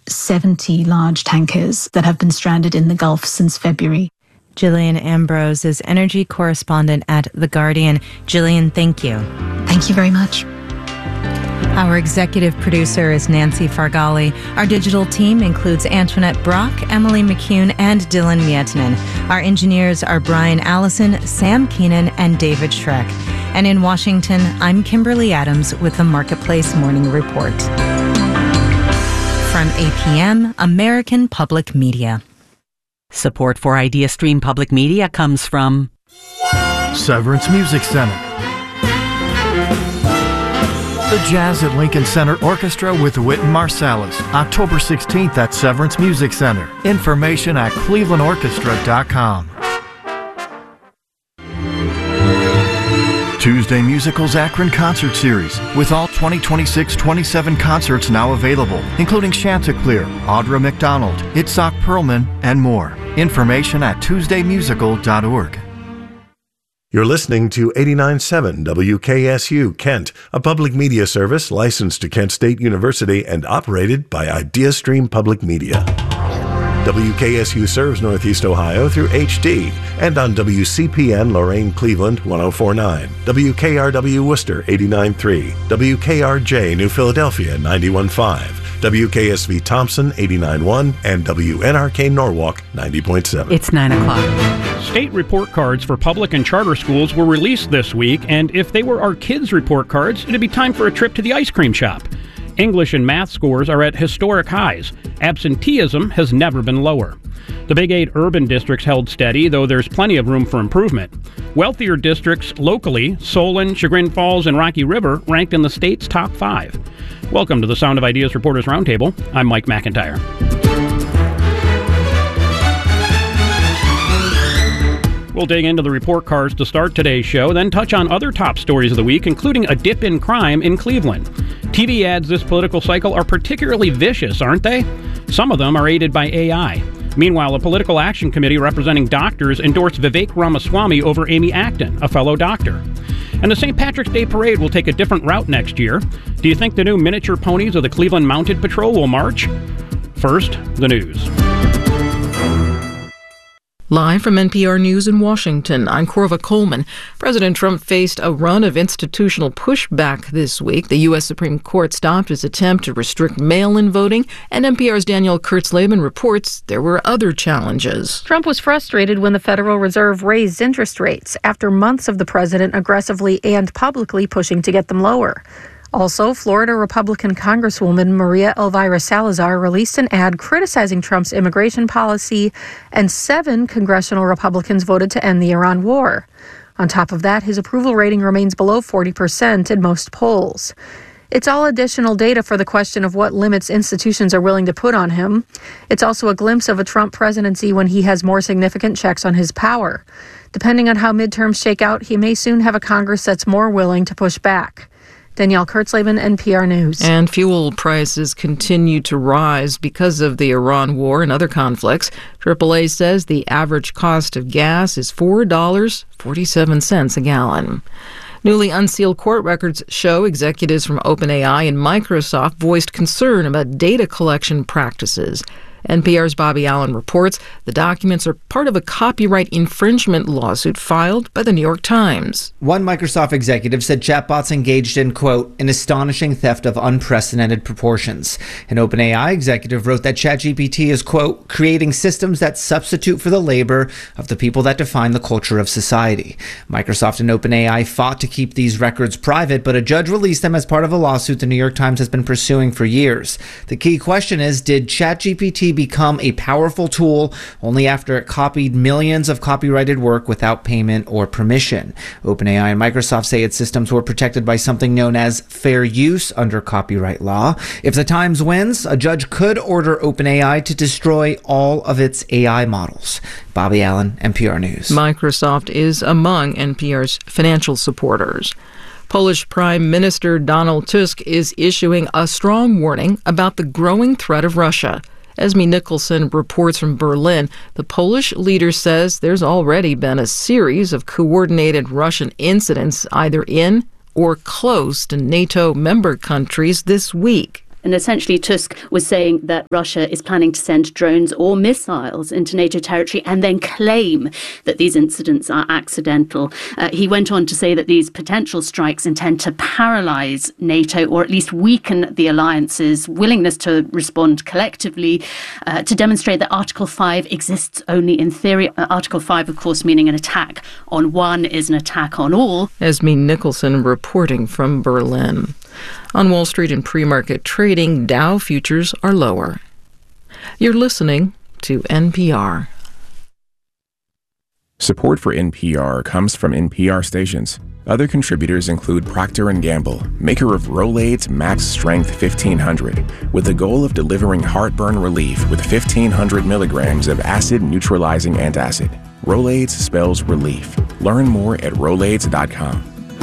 70 large tankers that have been stranded in the Gulf since February. Gillian Ambrose is energy correspondent at The Guardian. Gillian, thank you. Thank you very much. Our executive producer is Nancy Fargali. Our digital team includes Antoinette Brock, Emily McCune, and Dylan Mietinen. Our engineers are Brian Allison, Sam Keenan, and David Schreck. And in Washington, I'm Kimberly Adams with the Marketplace Morning Report. From APM, American Public Media. Support for IdeaStream Public Media comes from Severance Music Center. The Jazz at Lincoln Center Orchestra with Wynton Marsalis, October 16th at Severance Music Center. Information at clevelandorchestra.com. Tuesday Musicals Akron Concert Series, with all 2026-27 concerts now available, including Chanticleer, Audra McDonald, Itzhak Perlman, and more. Information at tuesdaymusical.org. You're listening to 89.7 WKSU Kent, a public media service licensed to Kent State University and operated by IdeaStream Public Media. WKSU serves Northeast Ohio through HD and on WCPN Lorain Cleveland 104.9, WKRW Worcester 89.3, WKRJ New Philadelphia 91.5, WKSV Thompson 89.1, and WNRK Norwalk 90.7. It's 9 o'clock. State report cards for public and charter schools were released this week, and if they were our kids' report cards, it'd be time for a trip to the ice cream shop. English and math scores are at historic highs. Absenteeism has never been lower. The Big 8 urban districts held steady, though there's plenty of room for improvement. Wealthier districts locally, Solon, Chagrin Falls, and Rocky River, ranked in the state's top 5. Welcome to the Sound of Ideas Reporters Roundtable. I'm Mike McIntyre. We'll dig into the report cards to start today's show, then touch on other top stories of the week, including a dip in crime in Cleveland. TV ads this political cycle are particularly vicious, aren't they? Some of them are aided by AI. Meanwhile, a political action committee representing doctors endorsed Vivek Ramaswamy over Amy Acton, a fellow doctor. And the St. Patrick's Day Parade will take a different route next year. Do you think the new miniature ponies of the Cleveland Mounted Patrol will march? First, the news. Live from NPR News in Washington, I'm Corva Coleman. President Trump faced a run of institutional pushback this week. The U.S. Supreme Court stopped his attempt to restrict mail-in voting, and NPR's Danielle Kurtzleben reports there were other challenges. Trump was frustrated when the Federal Reserve raised interest rates after months of the president aggressively and publicly pushing to get them lower. Also, Florida Republican Congresswoman Maria Elvira Salazar released an ad criticizing Trump's immigration policy, and 7 congressional Republicans voted to end the Iran war. On top of that, his approval rating remains below 40% in most polls. It's all additional data for the question of what limits institutions are willing to put on him. It's also a glimpse of a Trump presidency when he has more significant checks on his power. Depending on how midterms shake out, he may soon have a Congress that's more willing to push back. Danielle Kurtzleben, NPR News. And fuel prices continue to rise because of the Iran war and other conflicts. AAA says the average cost of gas is $4.47 a gallon. Newly unsealed court records show executives from OpenAI and Microsoft voiced concern about data collection practices. NPR's Bobby Allen reports the documents are part of a copyright infringement lawsuit filed by the New York Times. One Microsoft executive said chatbots engaged in, quote, an astonishing theft of unprecedented proportions. An OpenAI executive wrote that ChatGPT is, quote, creating systems that substitute for the labor of the people that define the culture of society. Microsoft and OpenAI fought to keep these records private, but a judge released them as part of a lawsuit the New York Times has been pursuing for years. The key question is, did ChatGPT become a powerful tool only after it copied millions of copyrighted work without payment or permission? OpenAI and Microsoft say its systems were protected by something known as fair use under copyright law. If the Times wins, a judge could order OpenAI to destroy all of its AI models. Bobby Allen, NPR News. Microsoft is among NPR's financial supporters. Polish Prime Minister Donald Tusk is issuing a strong warning about the growing threat of Russia. Esme Nicholson reports from Berlin. The Polish leader says there's already been a series of coordinated Russian incidents either in or close to NATO member countries this week. And essentially, Tusk was saying that Russia is planning to send drones or missiles into NATO territory and then claim that these incidents are accidental. He went on to say that these potential strikes intend to paralyze NATO, or at least weaken the alliance's willingness to respond collectively, to demonstrate that Article 5 exists only in theory. Article 5, of course, meaning an attack on one is an attack on all. Esme Nicholson reporting from Berlin. On Wall Street and pre-market trading, Dow futures are lower. You're listening to NPR. Support for NPR comes from NPR stations. Other contributors include Procter & Gamble, maker of Rolaids Max Strength 1500, with the goal of delivering heartburn relief with 1,500 milligrams of acid-neutralizing antacid. Rolaids spells relief. Learn more at Rolaids.com.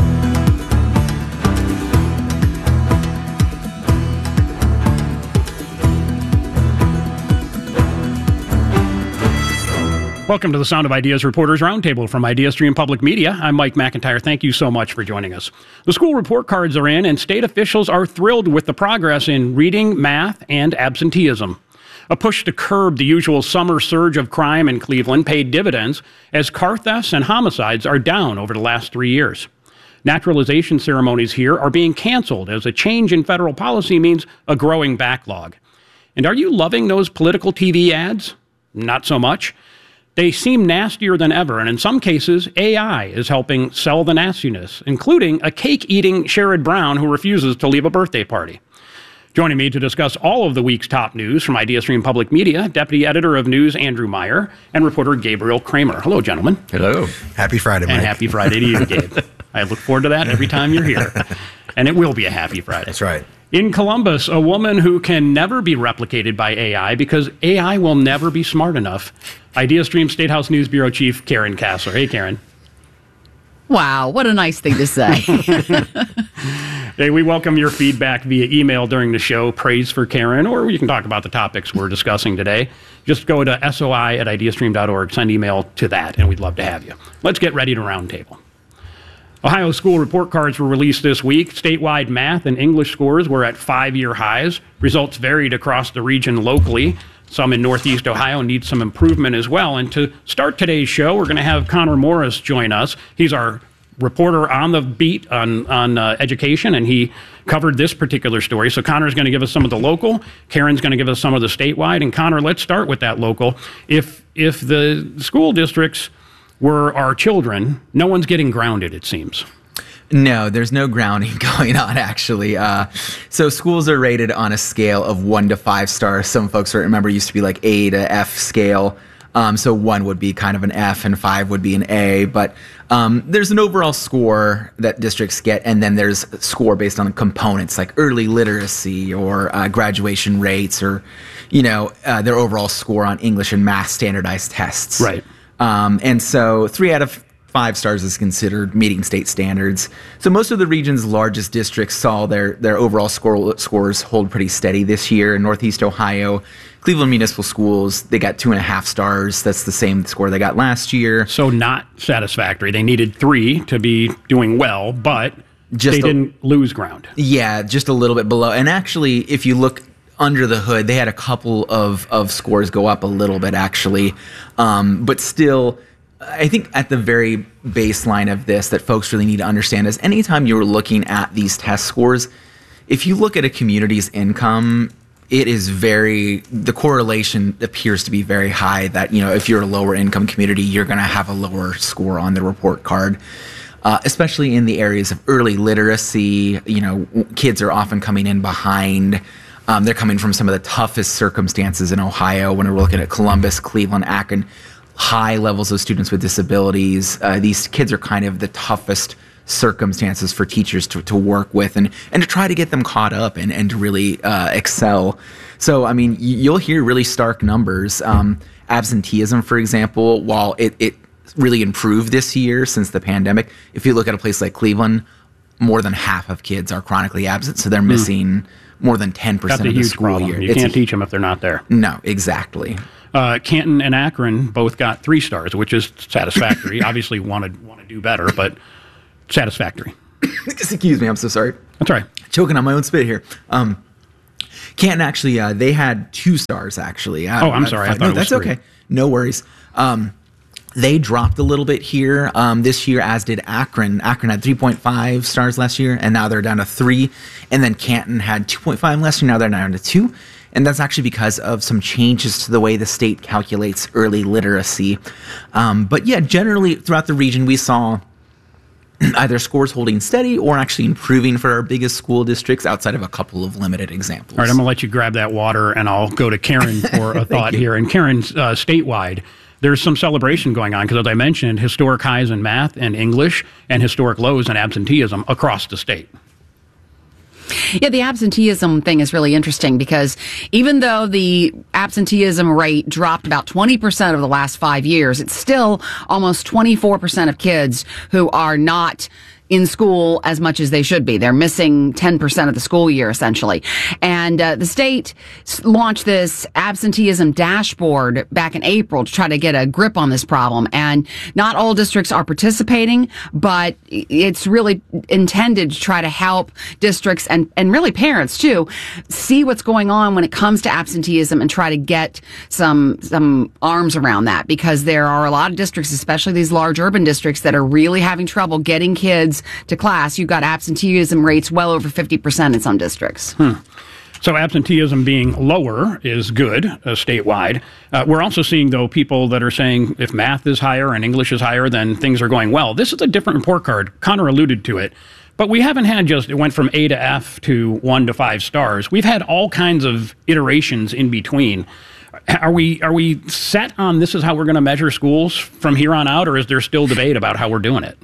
Welcome to the Sound of Ideas Reporters Roundtable from IdeaStream Public Media. I'm Mike McIntyre. Thank you so much for joining us. The school report cards are in, and state officials are thrilled with the progress in reading, math, and absenteeism. A push to curb the usual summer surge of crime in Cleveland paid dividends as car thefts and homicides are down over the last 3 years. Naturalization ceremonies here are being canceled as a change in federal policy means a growing backlog. And are you loving those political TV ads? Not so much. They seem nastier than ever, and in some cases, AI is helping sell the nastiness, including a cake-eating Sherrod Brown who refuses to leave a birthday party. Joining me to discuss all of the week's top news from IdeaStream Public Media, Deputy Editor of News Andrew Meyer and reporter Gabriel Kramer. Hello, gentlemen. Hello. Happy Friday, Mike. And happy Friday to you, Gabe. I look forward to that every time you're here. And it will be a happy Friday. That's right. In Columbus, a woman who can never be replicated by AI because AI will never be smart enough. IdeaStream State House News Bureau Chief Karen Kassler. Hey, Karen. Wow, what a nice thing to say. Hey, we welcome your feedback via email during the show, praise for Karen, or you can talk about the topics we're discussing today. Just go to soi@ideastream.org, send email to that, and we'd love to have you. Let's get ready to roundtable. Ohio school report cards were released this week. Statewide math and English scores were at 5-year highs. Results varied across the region locally. Some in Northeast Ohio need some improvement as well. And to start today's show, we're going to have Connor Morris join us. He's our reporter on the beat on education, and he covered this particular story. So Connor's going to give us some of the local. Karen's going to give us some of the statewide. And Connor, let's start with that local. If the school districts were our children, no one's getting grounded, it seems. No, there's no grounding going on, actually. So schools are rated on a scale of 1 to 5 stars. Some folks remember used to be like A to F scale. So 1 would be kind of an F and 5 would be an A. But there's an overall score that districts get, and then there's a score based on components like early literacy or graduation rates or, their overall score on English and math standardized tests. Right. And so 3 out of 5 stars is considered meeting state standards. So most of the region's largest districts saw their overall scores hold pretty steady this year. In Northeast Ohio, Cleveland Municipal Schools, they got 2.5 stars. That's the same score they got last year. So not satisfactory. They needed 3 to be doing well, but they didn't lose ground. Yeah, just a little bit below. And actually, if you look under the hood, they had a couple of scores go up a little bit, actually. But still, I think at the very baseline of this that folks really need to understand is anytime you're looking at these test scores, if you look at a community's income, it is the correlation appears to be very high that, if you're a lower income community, you're going to have a lower score on the report card. Especially in the areas of early literacy, kids are often coming in behind. They're coming from some of the toughest circumstances in Ohio when we're looking at Columbus, Cleveland, Akron, high levels of students with disabilities. These kids are kind of the toughest circumstances for teachers to work with and to try to get them caught up and to really excel. So, I mean, you'll hear really stark numbers. Absenteeism, for example, while it really improved this year since the pandemic, if you look at a place like Cleveland, more than half of kids are chronically absent, so they're missing more than 10% That's a of the huge school problem. year. You can't teach them if they're not there. No, exactly. Canton and Akron both got 3 stars, which is satisfactory. Obviously want to do better, but satisfactory. Excuse me, I'm so sorry. That's all right. Choking on my own spit here. Canton actually, they had 2 stars actually. I'm sorry. I thought it was that's 3. Okay. No worries. They dropped a little bit here this year, as did Akron. Akron had 3.5 stars last year, and now they're down to 3. And then Canton had 2.5 last year, now they're down to 2. And that's actually because of some changes to the way the state calculates early literacy. But yeah, generally throughout the region, we saw either scores holding steady or actually improving for our biggest school districts outside of a couple of limited examples. All right, I'm going to let you grab that water, and I'll go to Karen for a thought here. And Karen, statewide, there's some celebration going on because, as I mentioned, historic highs in math and English and historic lows in absenteeism across the state. Yeah, the absenteeism thing is really interesting because even though the absenteeism rate dropped about 20% over the last 5 years, it's still almost 24% of kids who are not in school as much as they should be. They're missing 10% of the school year, essentially. And the state launched this absenteeism dashboard back in April to try to get a grip on this problem. And not all districts are participating, but it's really intended to try to help districts and really parents, too, see what's going on when it comes to absenteeism and try to get some arms around that. Because there are a lot of districts, especially these large urban districts, that are really having trouble getting kids to class. You've got absenteeism rates well over 50% in some districts. So absenteeism being lower is good statewide. We're also seeing, though, people that are saying if math is higher and English is higher, then things are going well. This is a different report card. Connor alluded to it. But we haven't had just, it went from A to F to 1 to 5 stars. We've had all kinds of iterations in between. Are we set on this is how we're going to measure schools from here on out, or is there still debate about how we're doing it?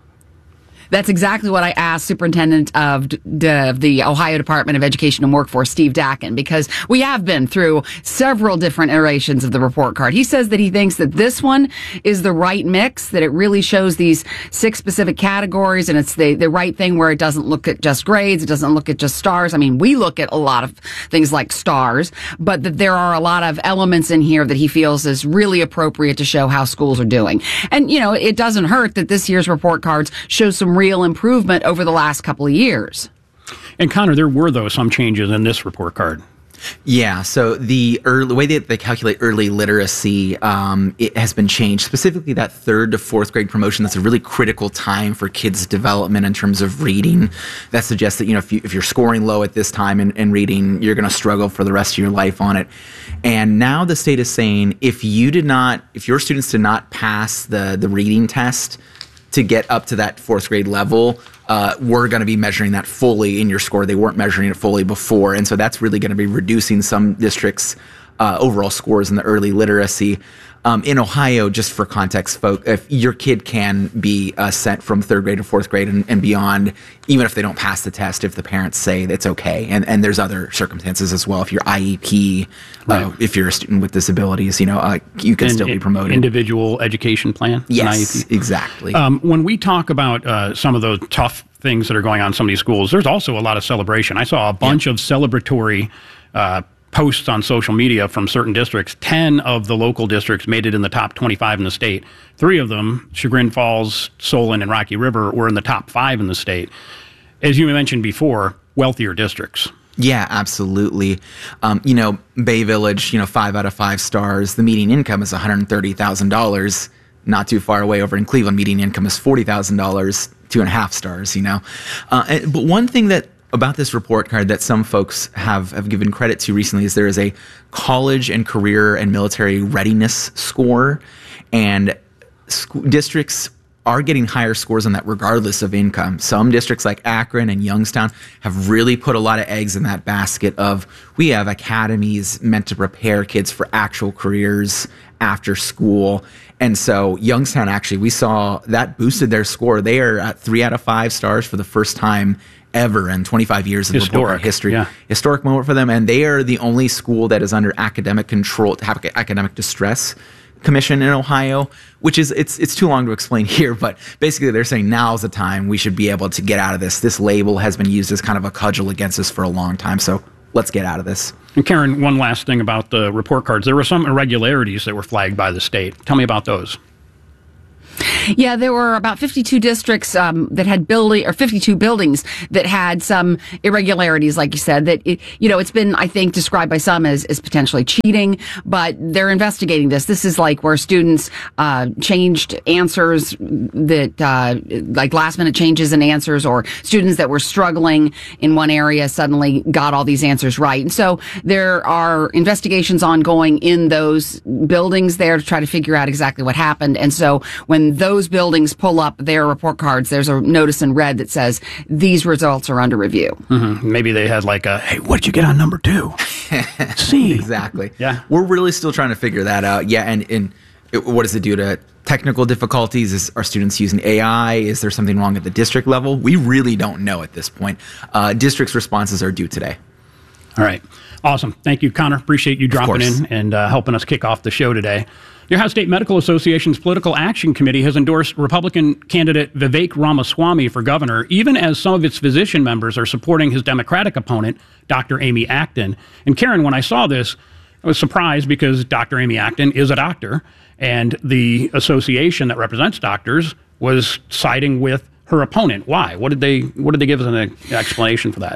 That's exactly what I asked Superintendent of the Ohio Department of Education and Workforce, Steve Dakin, because we have been through several different iterations of the report card. He says that he thinks that this one is the right mix, that it really shows these 6 specific categories, and it's the right thing where it doesn't look at just grades, it doesn't look at just stars. I mean, we look at a lot of things like stars, but that there are a lot of elements in here that he feels is really appropriate to show how schools are doing. And, you know, it doesn't hurt that this year's report cards show some real improvement over the last couple of years. And Connor, there were, though, some changes in this report card. Yeah, so the way that they calculate early literacy, it has been changed. Specifically, that 3rd to 4th grade promotion, that's a really critical time for kids' development in terms of reading. That suggests that, you know, if you're scoring low at this time in reading, you're going to struggle for the rest of your life on it. And now the state is saying if your students did not pass the reading test to get up to that 4th grade level, we're going to be measuring that fully in your score. They weren't measuring it fully before. And so that's really going to be reducing some districts' overall scores in the early literacy. In Ohio, just for context, folks, if your kid can be sent from 3rd grade to 4th grade and beyond, even if they don't pass the test, if the parents say it's okay. And there's other circumstances as well. If you're IEP, right. If you're a student with disabilities, you know, you can still be promoted. Individual education plan? Yes, exactly. When we talk about some of those tough things that are going on in some of these schools, there's also a lot of celebration. I saw a bunch of celebratory posts on social media from certain districts. 10 of the local districts made it in the top 25 in the state. 3 of them, Chagrin Falls, Solon, and Rocky River, were in the top 5 in the state. As you mentioned before, wealthier districts. Yeah, absolutely. You know, Bay Village, 5 out of 5 stars. The median income is $130,000. Not too far away over in Cleveland, median income is $40,000, 2.5 stars, But one thing about this report card that some folks have given credit to recently is there is a college and career and military readiness score, and districts are getting higher scores on that regardless of income. Some districts like Akron and Youngstown have really put a lot of eggs in that basket of we have academies meant to prepare kids for actual careers after school. And so Youngstown, actually, we saw that boosted their score. They are at 3 out of 5 stars for the first time ever in 25 years of report card history. Yeah. Historic moment for them. And they are the only school that is under academic control, academic distress commission in Ohio, which is, it's too long to explain here, but basically they're saying now's the time we should be able to get out of this. This label has been used as kind of a cudgel against us for a long time. So let's get out of this. And Karen, one last thing about the report cards. There were some irregularities that were flagged by the state. Tell me about those. Yeah, there were about 52 districts that had 52 buildings that had some irregularities, like you said, that, it's been, I think, described by some as potentially cheating, but they're investigating this. This is like where students changed answers that, like last-minute changes in answers, or students that were struggling in one area suddenly got all these answers right. And so there are investigations ongoing in those buildings there to try to figure out exactly what happened. And so when those buildings pull up their report cards, there's a notice in red that says these results are under review. Mm-hmm. Maybe they had like hey, what did you get on number 2? C. Exactly. Yeah. We're really still trying to figure that out. Yeah. And what does it do to technical difficulties? Are students using AI? Is there something wrong at the district level? We really don't know at this point. District's responses are due today. All right. Awesome. Thank you, Connor. Appreciate you dropping in and helping us kick off the show today. The Ohio State Medical Association's Political Action Committee has endorsed Republican candidate Vivek Ramaswamy for governor, even as some of its physician members are supporting his Democratic opponent, Dr. Amy Acton. And Karen, when I saw this, I was surprised because Dr. Amy Acton is a doctor, and the association that represents doctors was siding with her opponent. Why? What did they give us an explanation for that?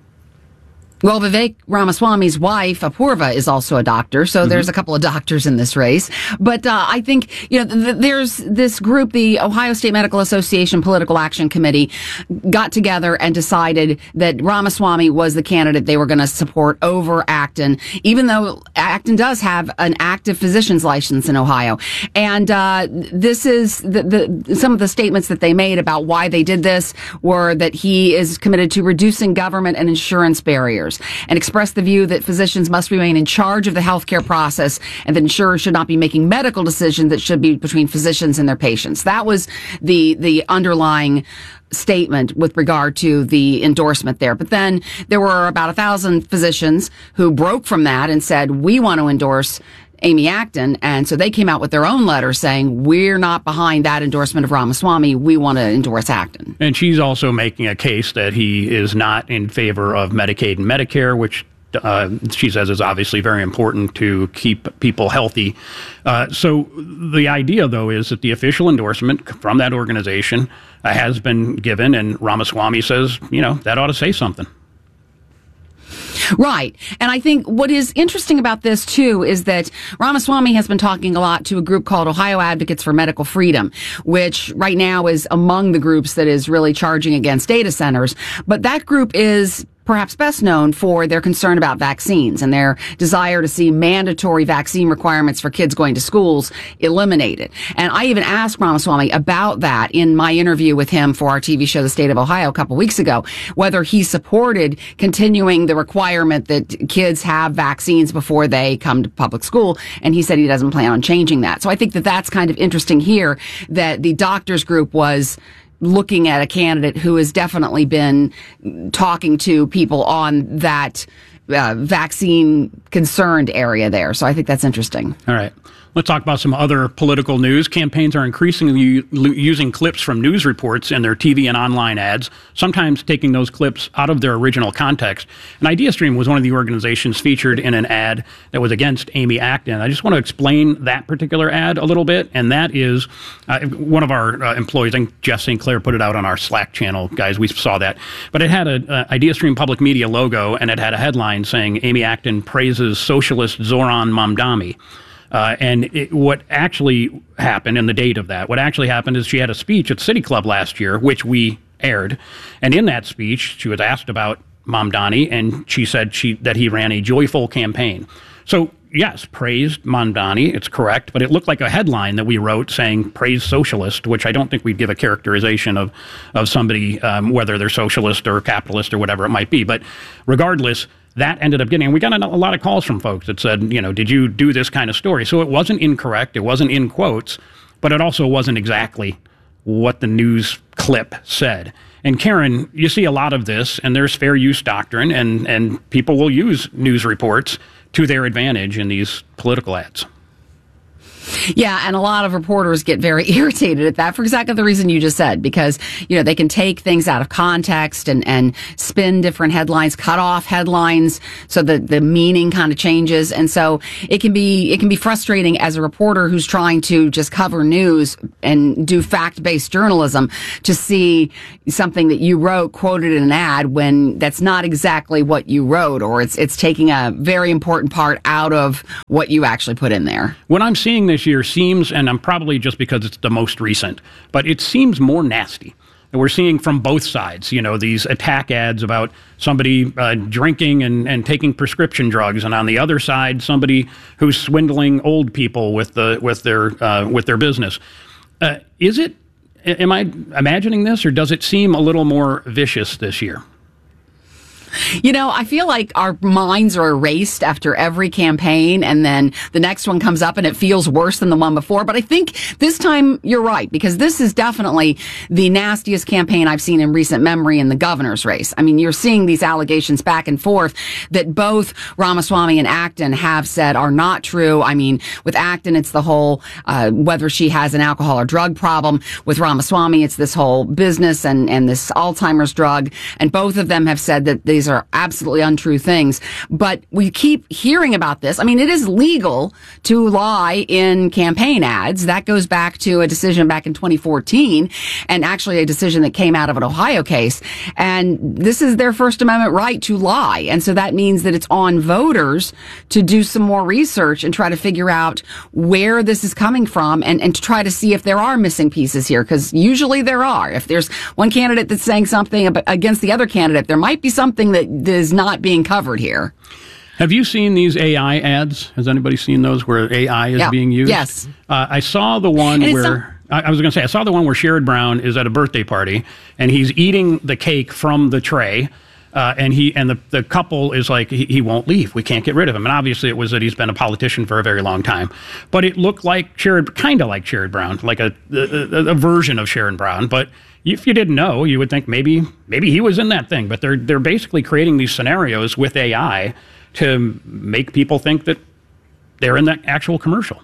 Well, Vivek Ramaswamy's wife, Apurva, is also a doctor, so there's a couple of doctors in this race. But I think, there's this group, the Ohio State Medical Association Political Action Committee, got together and decided that Ramaswamy was the candidate they were going to support over Acton, even though Acton does have an active physician's license in Ohio. And this is some of the statements that they made about why they did this were that he is committed to reducing government and insurance barriers, and expressed the view that physicians must remain in charge of the healthcare process, and that insurers should not be making medical decisions that should be between physicians and their patients. That was the underlying statement with regard to the endorsement there. But then there were about 1,000 physicians who broke from that and said, we want to endorse Amy Acton, and so they came out with their own letter saying, we're not behind that endorsement of Ramaswamy, we want to endorse Acton. And she's also making a case that he is not in favor of Medicaid and Medicare, which she says is obviously very important to keep people healthy. So the idea, though, is that the official endorsement from that organization has been given, and Ramaswamy says, that ought to say something. Right. And I think what is interesting about this, too, is that Ramaswamy has been talking a lot to a group called Ohio Advocates for Medical Freedom, which right now is among the groups that is really charging against data centers. But that group is perhaps best known for their concern about vaccines and their desire to see mandatory vaccine requirements for kids going to schools eliminated. And I even asked Ramaswamy about that in my interview with him for our TV show, The State of Ohio, a couple weeks ago, whether he supported continuing the requirement that kids have vaccines before they come to public school. And he said he doesn't plan on changing that. So I think that that's kind of interesting here, that the doctors group was looking at a candidate who has definitely been talking to people on that vaccine concerned area there. So I think that's interesting. All right. Let's talk about some other political news. Campaigns are increasingly using clips from news reports in their TV and online ads, sometimes taking those clips out of their original context. And IdeaStream was one of the organizations featured in an ad that was against Amy Acton. I just want to explain that particular ad a little bit, and that is one of our employees, I think Jeff St. Clair, put it out on our Slack channel. Guys, we saw that. But it had an IdeaStream Public Media logo, and it had a headline saying, Amy Acton praises socialist Zoran Mamdani. What actually happened, and the date of that, what actually happened is she had a speech at City Club last year, which we aired. And in that speech, she was asked about Mamdani, and she said that he ran a joyful campaign. So, yes, praised Mamdani, it's correct, but it looked like a headline that we wrote saying praise socialist, which I don't think we'd give a characterization of somebody, whether they're socialist or capitalist or whatever it might be. But regardless, that ended up getting, and we got a lot of calls from folks that said, did you do this kind of story? So it wasn't incorrect, it wasn't in quotes, but it also wasn't exactly what the news clip said. And Karen, you see a lot of this, and there's fair use doctrine, and people will use news reports to their advantage in these political ads. Yeah, and a lot of reporters get very irritated at that for exactly the reason you just said, because, they can take things out of context and spin different headlines, cut off headlines so that the meaning kind of changes. And so it can be frustrating as a reporter who's trying to just cover news and do fact-based journalism to see something that you wrote quoted in an ad when that's not exactly what you wrote, or it's taking a very important part out of what you actually put in there. What I'm seeing this year seems, and I'm probably just because it's the most recent, but it seems more nasty. And we're seeing from both sides, these attack ads about somebody drinking and taking prescription drugs, and on the other side, somebody who's swindling old people with their business. Am I imagining this, or does it seem a little more vicious this year? I feel like our minds are erased after every campaign, and then the next one comes up and it feels worse than the one before. But I think this time you're right, because this is definitely the nastiest campaign I've seen in recent memory in the governor's race. I mean, you're seeing these allegations back and forth that both Ramaswamy and Acton have said are not true. I mean, with Acton, it's the whole whether she has an alcohol or drug problem. With Ramaswamy, it's this whole business and this Alzheimer's drug. And both of them have said that these are absolutely untrue things. But we keep hearing about this. I mean, it is legal to lie in campaign ads. That goes back to a decision back in 2014, and actually a decision that came out of an Ohio case. And this is their First Amendment right to lie. And so that means that it's on voters to do some more research and try to figure out where this is coming from and to try to see if there are missing pieces here, because usually there are. If there's one candidate that's saying something against the other candidate, there might be something that is not being covered here. Have you seen these AI ads? Has anybody seen those where AI is being used? Yes. I saw the one where I was going to say I saw the one where Sherrod Brown is at a birthday party and he's eating the cake from the tray. And the couple is like, he won't leave. We can't get rid of him. And obviously it was that he's been a politician for a very long time. But it looked like kind of like Sherrod Brown, like a version of Sherrod Brown. But if you didn't know, you would think maybe he was in that thing. But they're basically creating these scenarios with AI to make people think that they're in that actual commercial.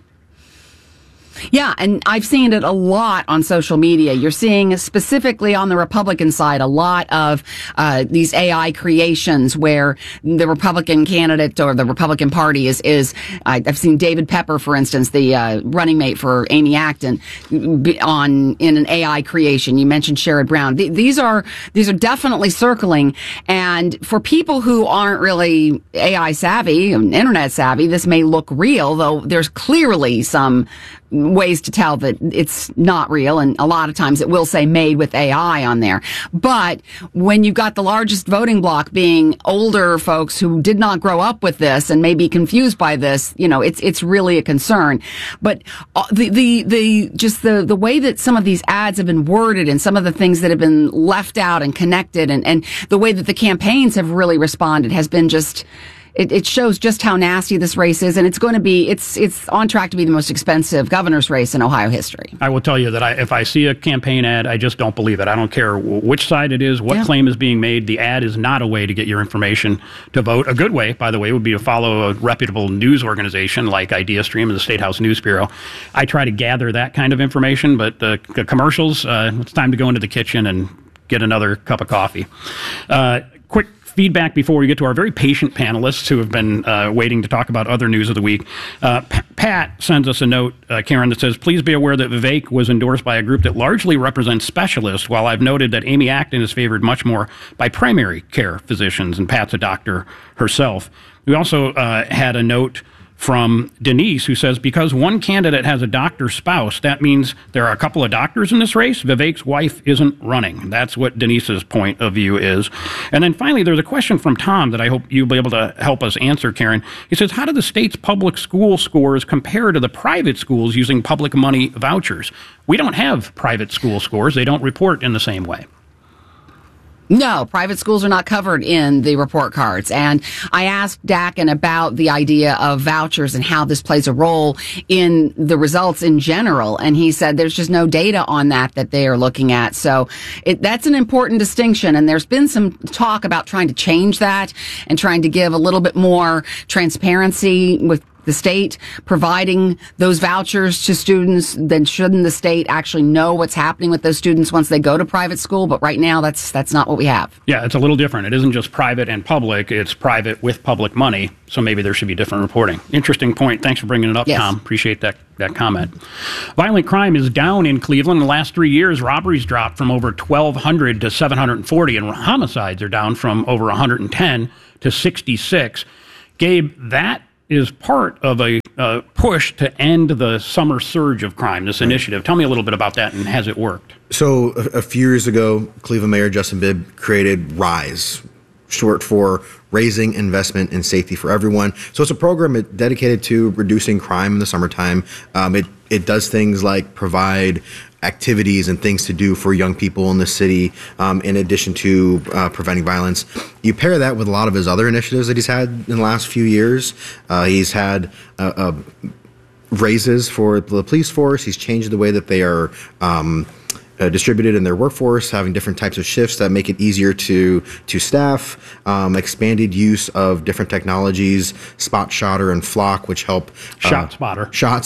Yeah, and I've seen it a lot on social media. You're seeing specifically on the Republican side a lot of these AI creations where the Republican candidate or the Republican Party is I've seen David Pepper, for instance, the running mate for Amy Acton, in an AI creation. You mentioned Sherrod Brown. These are definitely circling, and for people who aren't really AI savvy and internet savvy, this may look real, though there's clearly some ways to tell that it's not real, and a lot of times it will say made with AI on there. But when you've got the largest voting bloc being older folks who did not grow up with this and may be confused by this, it's really a concern. But the way that some of these ads have been worded and some of the things that have been left out and connected and the way that the campaigns have really responded has been just... It shows just how nasty this race is, and it's going to be, it's on track to be the most expensive governor's race in Ohio history. I will tell you that if I see a campaign ad, I just don't believe it. I don't care which side it is, what claim is being made. The ad is not a way to get your information to vote. A good way, by the way, would be to follow a reputable news organization like IdeaStream and the State House News Bureau. I try to gather that kind of information, but the commercials, it's time to go into the kitchen and get another cup of coffee. Quick feedback before we get to our very patient panelists who have been waiting to talk about other news of the week. Pat sends us a note, Karen, that says, please be aware that Vivek was endorsed by a group that largely represents specialists, while I've noted that Amy Acton is favored much more by primary care physicians, and Pat's a doctor herself. We also had a note from Denise, who says, because one candidate has a doctor spouse, that means there are a couple of doctors in this race. Vivek's wife isn't running. That's what Denise's point of view is. And then finally, there's a question from Tom that I hope you'll be able to help us answer, Karen. He says, how do the state's public school scores compare to the private schools using public money vouchers? We don't have private school scores. They don't report in the same way. No, private schools are not covered in the report cards. And I asked Dakin about the idea of vouchers and how this plays a role in the results in general. And he said there's just no data on that they are looking at. So that's an important distinction. And there's been some talk about trying to change that and trying to give a little bit more transparency with the state providing those vouchers to students, then shouldn't the state actually know what's happening with those students once they go to private school? But right now, that's not what we have. Yeah, it's a little different. It isn't just private and public. It's private with public money. So maybe there should be different reporting. Interesting point. Thanks for bringing it up, Yes. Tom. Appreciate that comment. Violent crime is down in Cleveland. In the last 3 years, robberies dropped from over 1,200 to 740, and homicides are down from over 110 to 66. Gabe, that is part of a push to end the summer surge of crime, this initiative. Tell me a little bit about that, and has it worked? So a few years ago, Cleveland Mayor Justin Bibb created RISE, short for Raising Investment in Safety for Everyone. So it's a program dedicated to reducing crime in the summertime. It does things like provide activities and things to do for young people in the city, in addition to preventing violence. You pair that with a lot of his other initiatives that he's had in the last few years. He's had raises for the police force. He's changed the way that they are distributed in their workforce, having different types of shifts that make it easier to staff, expanded use of different technologies, Spot Shotter and Flock, which help Shot Spotter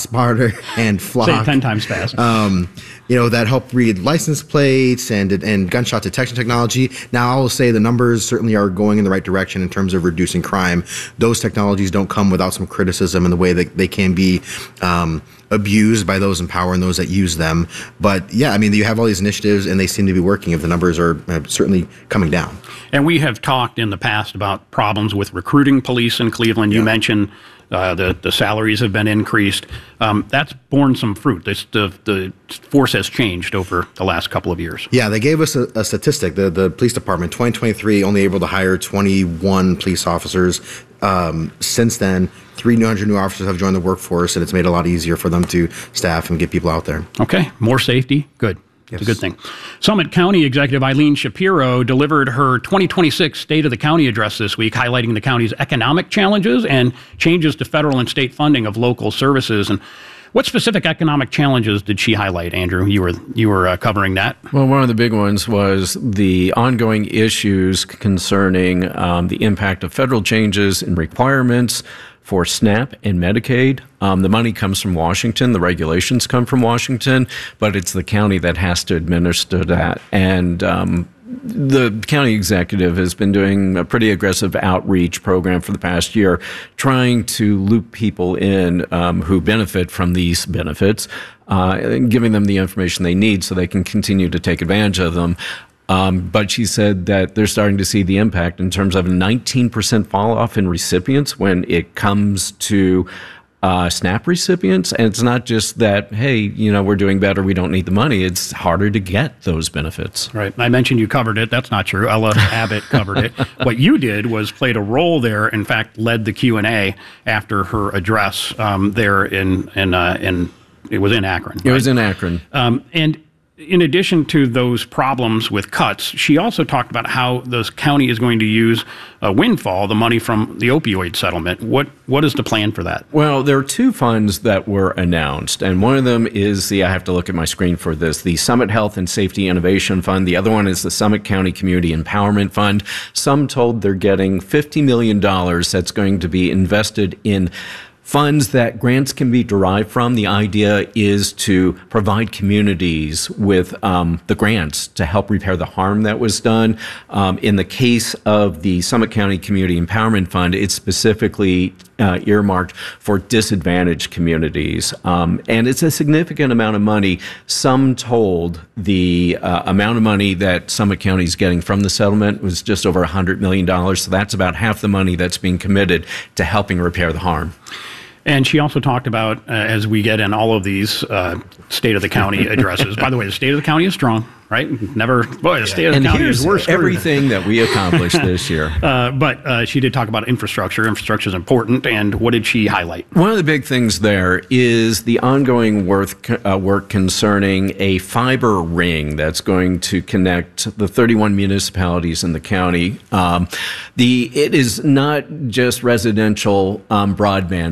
and Flock. Say it 10 times fast. That help read license plates and gunshot detection technology. Now, I will say the numbers certainly are going in the right direction in terms of reducing crime. Those technologies don't come without some criticism in the way that they can be abused by those in power and those that use them. But yeah, I mean, you have all these initiatives and they seem to be working if the numbers are certainly coming down. And we have talked in the past about problems with recruiting police in Cleveland. You mentioned the salaries have been increased. That's borne some fruit. The force has changed over the last couple of years. Yeah, they gave us a statistic. The police department, 2023, only able to hire 21 police officers. Since then, 300 new officers have joined the workforce, and it's made it a lot easier for them to staff and get people out there. Okay, more safety, good. It's a good thing. Summit County Executive Eileen Shapiro delivered her 2026 State of the County address this week, highlighting the county's economic challenges and changes to federal and state funding of local services. And what specific economic challenges did she highlight, Andrew? You were covering that. Well, one of the big ones was the ongoing issues concerning the impact of federal changes and requirements for SNAP and Medicaid. The money comes from Washington. The regulations come from Washington, but it's the county that has to administer that. And the county executive has been doing a pretty aggressive outreach program for the past year, trying to loop people in who benefit from these benefits, and giving them the information they need so they can continue to take advantage of them. But she said that they're starting to see the impact in terms of a 19% fall off in recipients when it comes to SNAP recipients. And it's not just that, hey, we're doing better, we don't need the money. It's harder to get those benefits. Right. I mentioned you covered it. That's not true. Ella Abbott covered it. What you did was played a role there, in fact, led the Q&A after her address there in it was in Akron. It was in Akron. And in addition to those problems with cuts, she also talked about how the county is going to use a windfall, the money from the opioid settlement. What is the plan for that? Well, there are two funds that were announced, and one of them is I have to look at my screen for this, the Summit Health and Safety Innovation Fund. The other one is the Summit County Community Empowerment Fund. Some told they're getting $50 million that's going to be invested in funds that grants can be derived from. The idea is to provide communities with the grants to help repair the harm that was done. In the case of the Summit County Community Empowerment Fund, it's specifically earmarked for disadvantaged communities. And it's a significant amount of money. Some told the amount of money that Summit County is getting from the settlement was just over $100 million. So that's about half the money that's being committed to helping repair the harm. And she also talked about, as we get in all of these State of the County addresses, by the way, the State of the County is strong, right? The State of the County is worse. Everything that we accomplished this year. But she did talk about infrastructure. Infrastructure is important. And what did she highlight? One of the big things there is the ongoing work concerning a fiber ring that's going to connect the 31 municipalities in the county. It is not just residential broadband, but it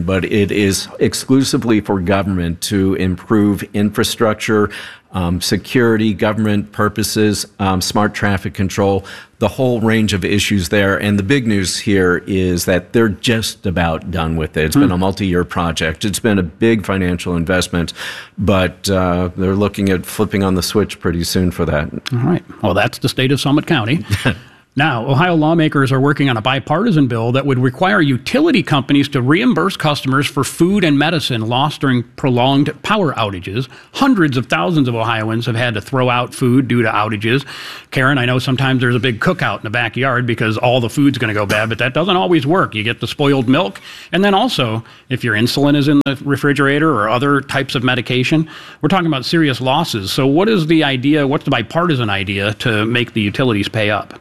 it is exclusively for government to improve infrastructure, security, government purposes, smart traffic control, the whole range of issues there. And the big news here is that they're just about done with it. It's been a multi-year project. It's been a big financial investment, but they're looking at flipping on the switch pretty soon for that. All right. Well, that's the state of Summit County. Now, Ohio lawmakers are working on a bipartisan bill that would require utility companies to reimburse customers for food and medicine lost during prolonged power outages. Hundreds of thousands of Ohioans have had to throw out food due to outages. Karen, I know sometimes there's a big cookout in the backyard because all the food's going to go bad, but that doesn't always work. You get the spoiled milk. And then also, if your insulin is in the refrigerator or other types of medication, we're talking about serious losses. So what is the idea, what's the bipartisan idea to make the utilities pay up?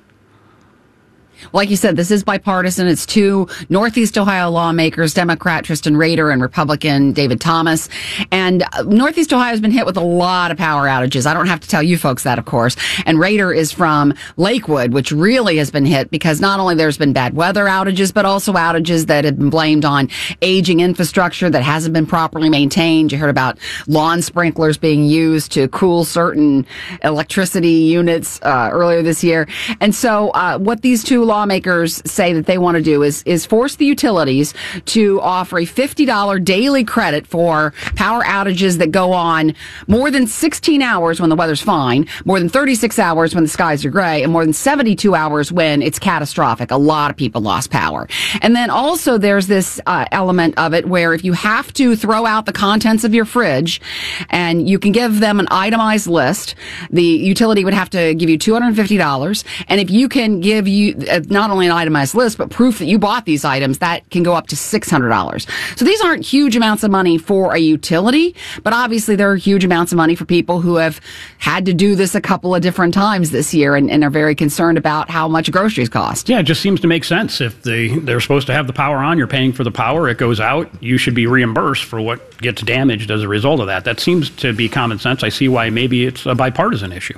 Like you said, this is bipartisan. It's two Northeast Ohio lawmakers, Democrat Tristan Rader and Republican David Thomas. And Northeast Ohio has been hit with a lot of power outages. I don't have to tell you folks that, of course. And Rader is from Lakewood, which really has been hit because not only there's been bad weather outages, but also outages that have been blamed on aging infrastructure that hasn't been properly maintained. You heard about lawn sprinklers being used to cool certain electricity units earlier this year. And so what these two lawmakers say that they want to do is force the utilities to offer a $50 daily credit for power outages that go on more than 16 hours when the weather's fine, more than 36 hours when the skies are gray, and more than 72 hours when it's catastrophic. A lot of people lost power. And then also there's this element of it where if you have to throw out the contents of your fridge and you can give them an itemized list, the utility would have to give you $250. And if you can give you not only an itemized list, but proof that you bought these items, that can go up to $600. So these aren't huge amounts of money for a utility, but obviously there are huge amounts of money for people who have had to do this a couple of different times this year and are very concerned about how much groceries cost. Yeah, it just seems to make sense. If they're supposed to have the power on, you're paying for the power, it goes out, you should be reimbursed for what gets damaged as a result of that. That seems to be common sense. I see why maybe it's a bipartisan issue.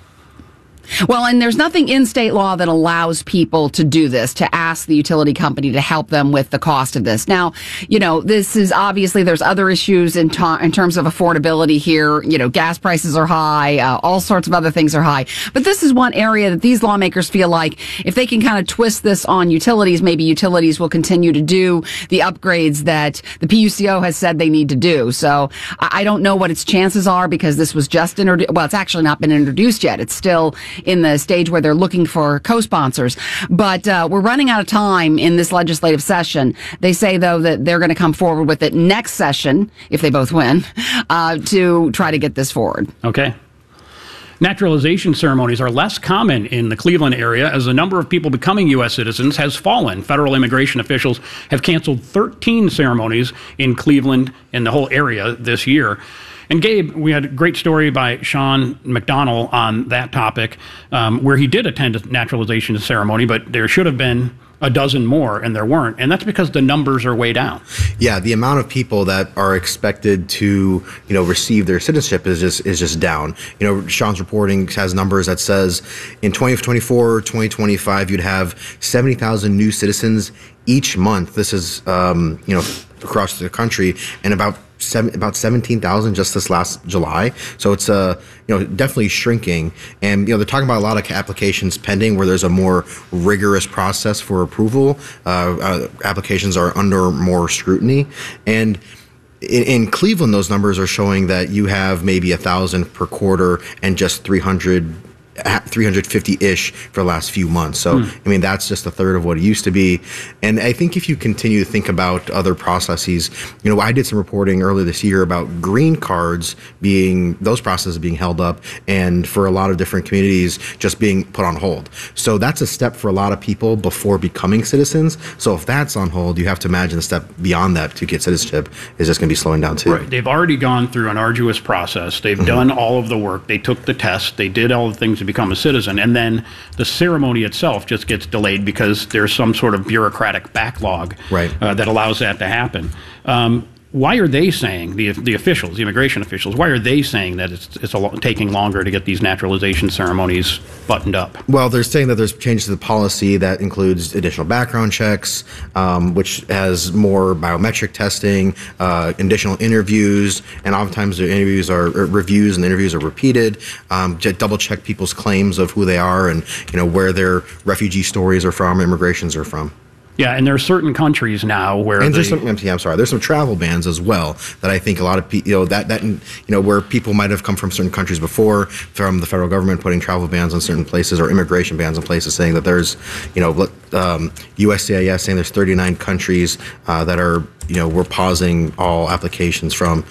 Well, and there's nothing in state law that allows people to do this, to ask the utility company to help them with the cost of this. Now, you know, this is obviously there's other issues in terms of affordability here. You know, gas prices are high, all sorts of other things are high. But this is one area that these lawmakers feel like if they can kind of twist this on utilities, maybe utilities will continue to do the upgrades that the PUCO has said they need to do. So I don't know what its chances are because this was just introduced. Well, it's actually not been introduced yet. It's still in the stage where they're looking for co-sponsors. But we're running out of time in this legislative session. They say, though, that they're going to come forward with it next session, if they both win, to try to get this forward. Okay. Naturalization ceremonies are less common in the Cleveland area as the number of people becoming U.S. citizens has fallen. Federal immigration officials have canceled 13 ceremonies in Cleveland and the whole area this year. And Gabe, we had a great story by Sean McDonnell on that topic, where he did attend a naturalization ceremony, but there should have been a dozen more, and there weren't. And that's because the numbers are way down. Yeah, the amount of people that are expected to, receive their citizenship is just down. Sean's reporting has numbers that says in 2024, 2025, you'd have 70,000 new citizens each month. This is, across the country, and about 17,000 just this last July. So it's definitely shrinking. And they're talking about a lot of applications pending where there's a more rigorous process for approval. Applications are under more scrutiny. And in Cleveland, those numbers are showing that you have maybe 1,000 per quarter and just 350-ish for the last few months. So, that's just a third of what it used to be. And I think if you continue to think about other processes, I did some reporting earlier this year about green cards those processes being held up, and for a lot of different communities just being put on hold. So that's a step for a lot of people before becoming citizens. So if that's on hold, you have to imagine the step beyond that to get citizenship is just going to be slowing down too. Right. They've already gone through an arduous process. They've done all of the work. They took the test. They did all the things to become a citizen, and then the ceremony itself just gets delayed because there's some sort of bureaucratic backlog that allows that to happen. why are they saying, the officials, the immigration officials, why are they saying that it's taking longer to get these naturalization ceremonies buttoned up? Well, they're saying that there's changes to the policy that includes additional background checks, which has more biometric testing, additional interviews, and oftentimes the interviews are reviews and the interviews are repeated. Double check people's claims of who they are and where their refugee stories are from, immigrations are from. Yeah, and there are certain countries now where there's some travel bans as well that I think a lot of people, where people might have come from certain countries before, from the federal government putting travel bans on certain places or immigration bans on places, saying that there's, USCIS saying there's 39 countries that are, we're pausing all applications from.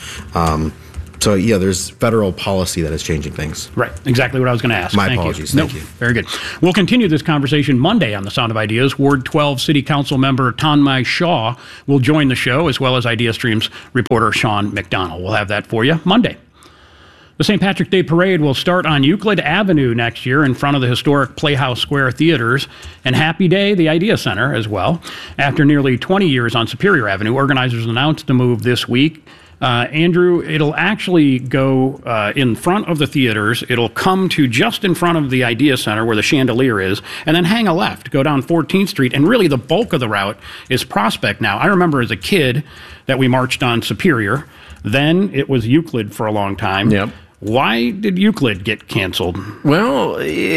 So, yeah, there's federal policy that is changing things. Right. Exactly what I was going to ask. My apologies. Thank you. Very good. We'll continue this conversation Monday on The Sound of Ideas. Ward 12 City Council member Tanmay Shah will join the show, as well as IdeaStream's reporter Sean McDonald. We'll have that for you Monday. The St. Patrick's Day Parade will start on Euclid Avenue next year in front of the historic Playhouse Square Theaters, and Happy Day, the Idea Center, as well. After nearly 20 years on Superior Avenue, organizers announced the move this week. Andrew, it'll actually go in front of the theaters. It'll come to just in front of the Idea Center where the chandelier is, and then hang a left, go down 14th Street, and really the bulk of the route is Prospect now. I remember as a kid that we marched on Superior. Then it was Euclid for a long time. Yep. Why did Euclid get canceled? Well,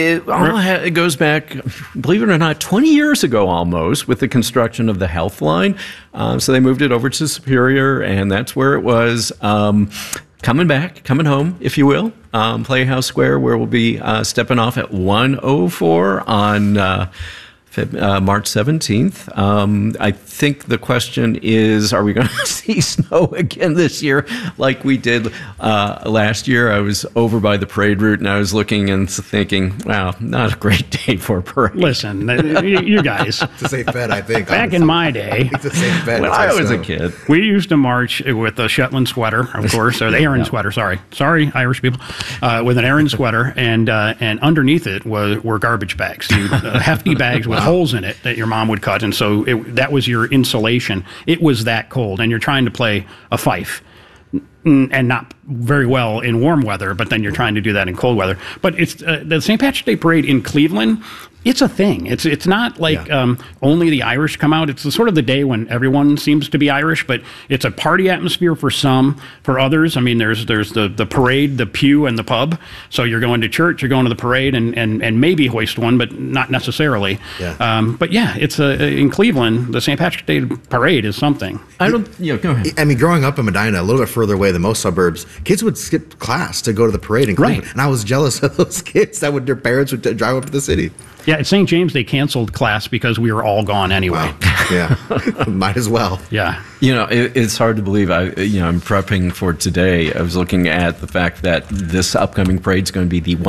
it goes back, believe it or not, 20 years ago almost, with the construction of the Health Line. So they moved it over to Superior, and that's where it was. Coming home, if you will. Playhouse Square, where we'll be stepping off at 1:04 on March 17th. I think the question is, are we going to see snow again this year like we did last year? I was over by the parade route and I was looking and thinking, wow, not a great day for a parade. Listen, you guys. It's a safe bet, I think. Back in my day, it's a safe bet. When I was a kid, we used to march with a Shetland sweater, of course, or the Aran sweater, sorry, Irish people, with an Aran sweater, and underneath it were garbage bags, hefty bags with holes in it that your mom would cut, and so that was your insulation. It was that cold, and you're trying to play a fife, and not very well in warm weather, but then you're trying to do that in cold weather. But it's the St. Patrick's Day Parade in Cleveland. It's a thing. It's not like only the Irish come out. It's sort of the day when everyone seems to be Irish, but it's a party atmosphere for some. For others, I mean, there's the parade, the pew, and the pub. So you're going to church, you're going to the parade, and maybe hoist one, but not necessarily. Yeah. But yeah, it's in Cleveland, the St. Patrick's Day Parade is something. Go ahead. I mean, growing up in Medina, a little bit further away than most suburbs, kids would skip class to go to the parade in Cleveland. Right. And I was jealous of those kids that their parents would drive up to the city. Yeah, at St. James, they canceled class because we were all gone anyway. Wow. Yeah, might as well. Yeah. It's hard to believe. I'm prepping for today. I was looking at the fact that this upcoming parade is going to be the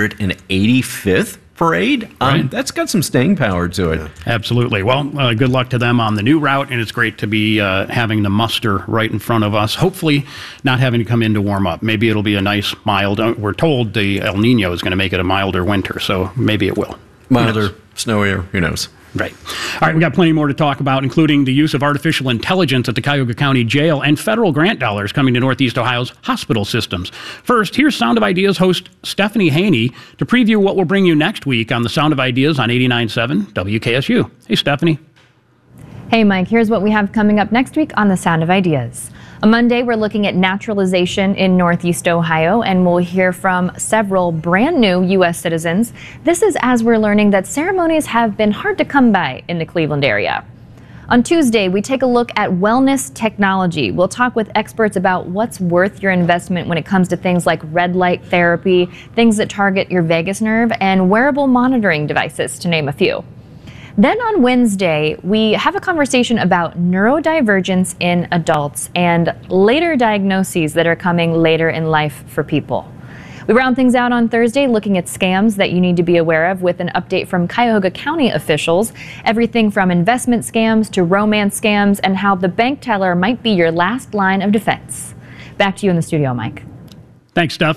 185th parade. Right. That's got some staying power to it. Absolutely. Well, good luck to them on the new route, and it's great to be having the muster right in front of us. Hopefully not having to come in to warm up. Maybe it'll be a nice mild. We're told the El Nino is going to make it a milder winter, so maybe it will. Milder, snowier, who knows? Right. All right, we got plenty more to talk about, including the use of artificial intelligence at the Cuyahoga County Jail and federal grant dollars coming to Northeast Ohio's hospital systems. First, here's Sound of Ideas host Stephanie Haney to preview what we'll bring you next week on the Sound of Ideas on 89.7 WKSU. Hey, Stephanie. Hey, Mike. Here's what we have coming up next week on the Sound of Ideas. On Monday, we're looking at naturalization in Northeast Ohio, and we'll hear from several brand new U.S. citizens. This is as we're learning that ceremonies have been hard to come by in the Cleveland area. On Tuesday, we take a look at wellness technology. We'll talk with experts about what's worth your investment when it comes to things like red light therapy, things that target your vagus nerve, and wearable monitoring devices, to name a few. Then on Wednesday, we have a conversation about neurodivergence in adults and later diagnoses that are coming later in life for people. We round things out on Thursday looking at scams that you need to be aware of with an update from Cuyahoga County officials, everything from investment scams to romance scams and how the bank teller might be your last line of defense. Back to you in the studio, Mike. Thanks, Steph.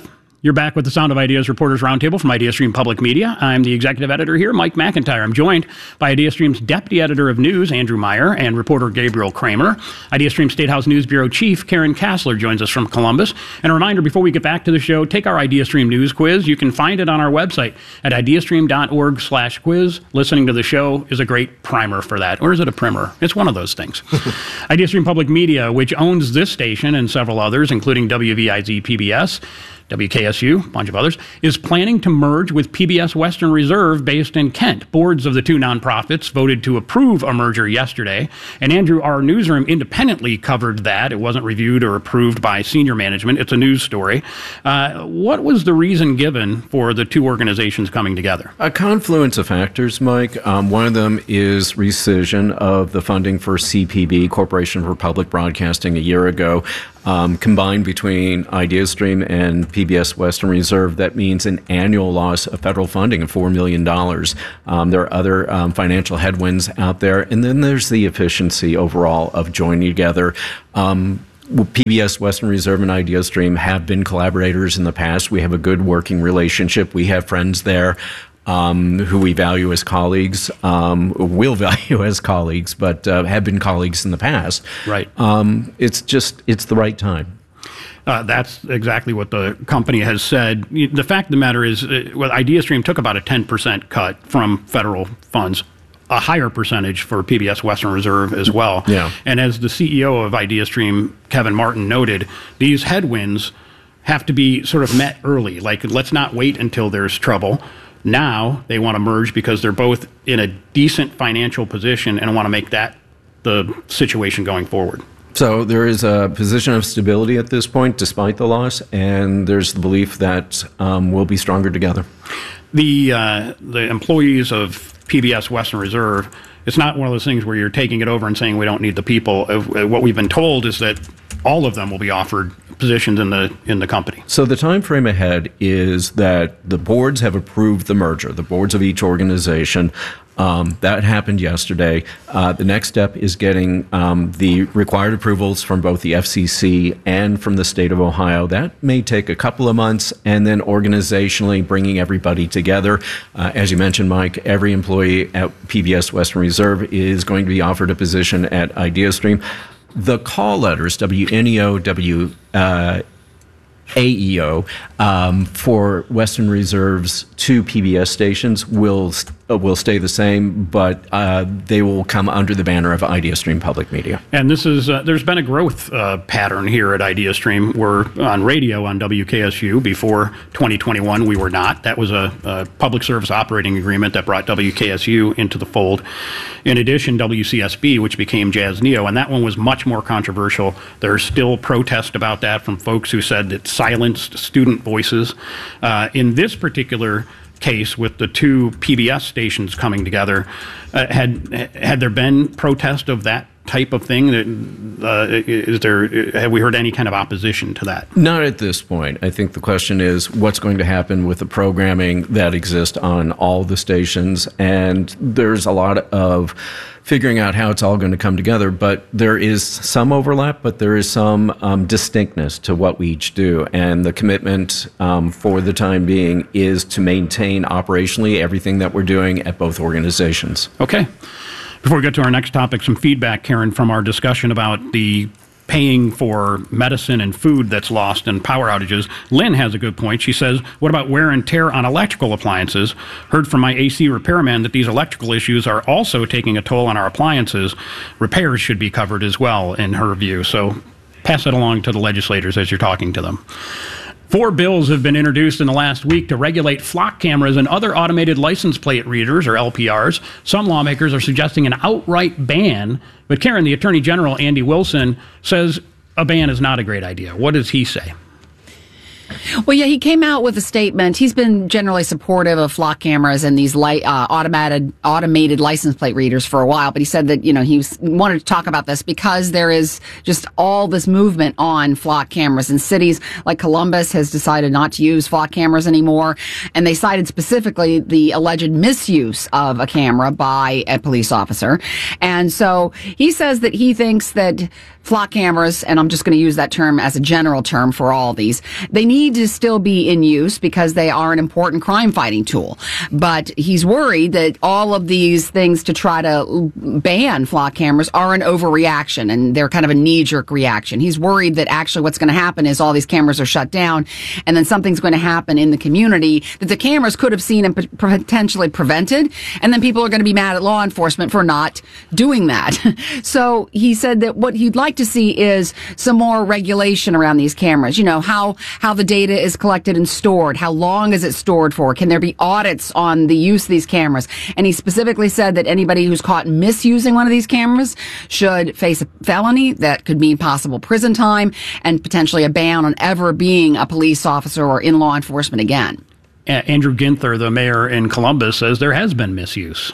You're back with the Sound of Ideas Reporters Roundtable from IdeaStream Public Media. I'm the executive editor here, Mike McIntyre. I'm joined by IdeaStream's deputy editor of news, Andrew Meyer, and reporter Gabriel Kramer. IdeaStream State House News Bureau Chief Karen Kassler joins us from Columbus. And a reminder, before we get back to the show, take our IdeaStream news quiz. You can find it on our website at ideastream.org/quiz. Listening to the show is a great primer for that. Or is it a primer? It's one of those things. IdeaStream Public Media, which owns this station and several others, including WVIZ PBS, WKSU, a bunch of others, is planning to merge with PBS Western Reserve based in Kent. Boards of the two nonprofits voted to approve a merger yesterday. And Andrew, our newsroom independently covered that. It wasn't reviewed or approved by senior management. It's a news story. What was the reason given for the two organizations coming together? A confluence of factors, Mike. One of them is rescission of the funding for CPB, Corporation for Public Broadcasting, a year ago. Combined between IdeaStream and PBS Western Reserve, that means an annual loss of federal funding of $4 million. There are other financial headwinds out there. And then there's the efficiency overall of joining together. PBS Western Reserve and IdeaStream have been collaborators in the past. We have a good working relationship. We have friends there who we value as colleagues, will value as colleagues, but have been colleagues in the past. Right. It's the right time. That's exactly what the company has said. The fact of the matter is, IdeaStream took about a 10% cut from federal funds, a higher percentage for PBS Western Reserve as well. Yeah. And as the CEO of IdeaStream, Kevin Martin, noted, these headwinds have to be sort of met early. Like, let's not wait until there's trouble. Now they want to merge because they're both in a decent financial position and want to make that the situation going forward. So there is a position of stability at this point, despite the loss, and there's the belief that we'll be stronger together. The employees of PBS Western Reserve, it's not one of those things where you're taking it over and saying we don't need the people. What we've been told is that all of them will be offered positions in the company. So the time frame ahead is that the boards have approved the merger, the boards of each organization. That happened yesterday. The next step is getting the required approvals from both the FCC and from the state of Ohio. That may take a couple of months, and then organizationally bringing everybody together. As you mentioned, Mike, every employee at PBS Western Reserve is going to be offered a position at IdeaStream. The call letters, WNEO, AEO, for Western Reserve's two PBS stations will stay the same, but they will come under the banner of IdeaStream Public Media. And this is there's been a growth pattern here at IdeaStream. We're on radio on WKSU. Before 2021, we were not. That was a public service operating agreement that brought WKSU into the fold. In addition, WCSB, which became Jazz Neo, and that one was much more controversial. There's still protest about that from folks who said it silenced student voices. In this particular case, with the two PBS stations coming together, had there been protest of that type of thing? Have we heard any kind of opposition to that? Not at this point. I think the question is what's going to happen with the programming that exists on all the stations, and there's a lot of figuring out how it's all going to come together, but there is some overlap, but there is some distinctness to what we each do, and the commitment for the time being is to maintain operationally everything that we're doing at both organizations. Okay. Before we get to our next topic, some feedback, Karen, from our discussion about the paying for medicine and food that's lost in power outages. Lynn has a good point. She says, what about wear and tear on electrical appliances? Heard from my AC repairman that these electrical issues are also taking a toll on our appliances. Repairs should be covered as well, in her view. So pass it along to the legislators as you're talking to them. 4 bills have been introduced in the last week to regulate flock cameras and other automated license plate readers, or LPRs. Some lawmakers are suggesting an outright ban. But Karen, the Attorney General, Andy Wilson, says a ban is not a great idea. What does he say? Well, yeah, he came out with a statement. He's been generally supportive of flock cameras and these automated license plate readers for a while. But he said that, he wanted to talk about this because there is just all this movement on flock cameras. And cities like Columbus has decided not to use flock cameras anymore. And they cited specifically the alleged misuse of a camera by a police officer. And so he says that he thinks that flock cameras, and I'm just going to use that term as a general term for all these, they need to still be in use because they are an important crime fighting tool. But he's worried that all of these things to try to ban flock cameras are an overreaction and they're kind of a knee-jerk reaction. He's worried that actually what's going to happen is all these cameras are shut down and then something's going to happen in the community that the cameras could have seen and potentially prevented, and then people are going to be mad at law enforcement for not doing that. So he said that what he'd like to see is some more regulation around these cameras. You know, how the data is collected and stored. How long is it stored for? Can there be audits on the use of these cameras? And he specifically said that anybody who's caught misusing one of these cameras should face a felony that could mean possible prison time and potentially a ban on ever being a police officer or in law enforcement again. Andrew Ginther, the mayor in Columbus, says there has been misuse.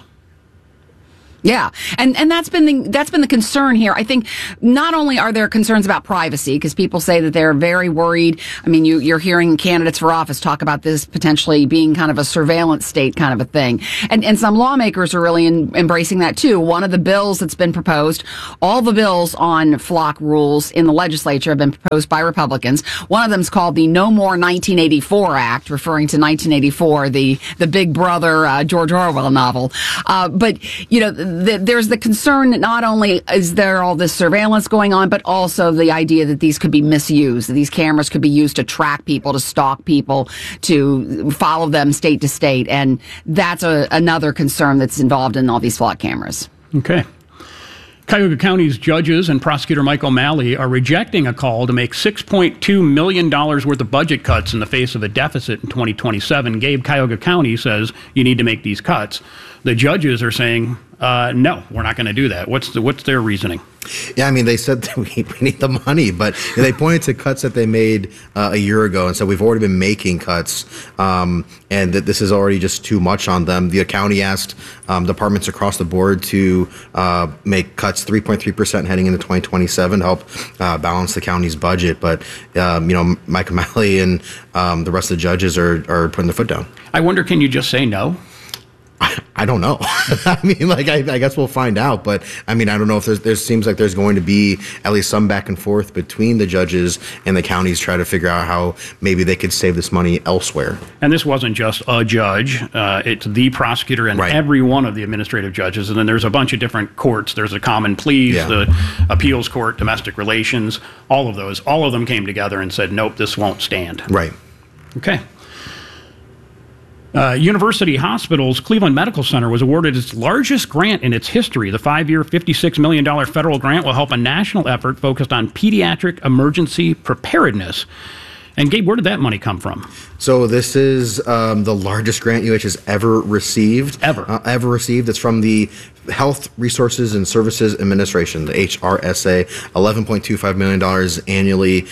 Yeah, and that's been the concern here. I think not only are there concerns about privacy, because people say that they're very worried. I mean, you're hearing candidates for office talk about this potentially being kind of a surveillance state kind of a thing, and some lawmakers are really embracing that too. One of the bills that's been proposed, all the bills on flock rules in the legislature have been proposed by Republicans. One of them is called the No More 1984 Act, referring to 1984, the Big Brother George Orwell novel. But you know, there's the concern that not only is there all this surveillance going on, but also the idea that these could be misused, that these cameras could be used to track people, to stalk people, to follow them state to state. And that's another concern that's involved in all these flock cameras. Okay. Cuyahoga County's judges and prosecutor Mike O'Malley are rejecting a call to make $6.2 million worth of budget cuts in the face of a deficit in 2027. Gabe, Cuyahoga County says you need to make these cuts. The judges are saying, no, we're not going to do that. What's their reasoning? Yeah, I mean, they said that we need the money, but they pointed to cuts that they made a year ago and said we've already been making cuts, and that this is already just too much on them. The county asked departments across the board to make cuts 3.3% heading into 2027 to help balance the county's budget. But, Mike O'Malley and the rest of the judges are putting their foot down. I wonder, can you just say no? I don't know. I mean, I guess we'll find out. But I mean, I don't know if there seems like there's going to be at least some back and forth between the judges and the counties try to figure out how maybe they could save this money elsewhere. And this wasn't just a judge. It's the prosecutor and every one of the administrative judges. And then there's a bunch of different courts. There's a common pleas, the appeals court, domestic relations, all of those. All of them came together and said, nope, this won't stand. Right. Okay. University Hospitals Cleveland Medical Center was awarded its largest grant in its history. The 5-year, $56 million federal grant will help a national effort focused on pediatric emergency preparedness. And Gabe, where did that money come from? So this is the largest grant UH has ever received. Ever received. It's from the Health Resources and Services Administration, the HRSA, $11.25 million annually